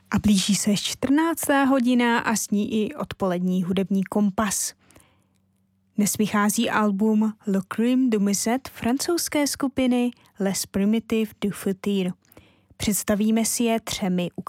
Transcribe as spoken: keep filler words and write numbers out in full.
A blíží se čtrnáctá hodina a s ní i odpolední hudební kompas. Dnes vychází album Le Crime du Musette francouzské skupiny Les Primitifs du Futur. Představíme si je třemi